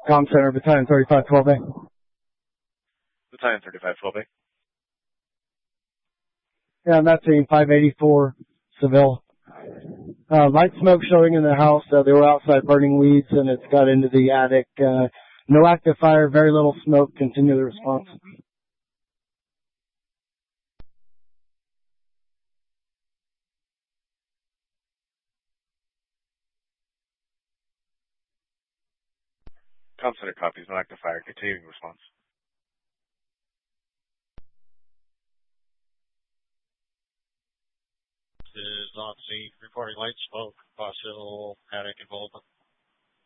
Com Center, Battalion 3512A. Battalion 3512A. Yeah, I'm not seeing 584 Seville. Light smoke showing in the house. They were outside burning weeds, and it's got into the attic. No active fire, very little smoke. Continue the response. Com Center copies. No active fire. Continuing response. Is on scene reporting light smoke, possible attic involvement.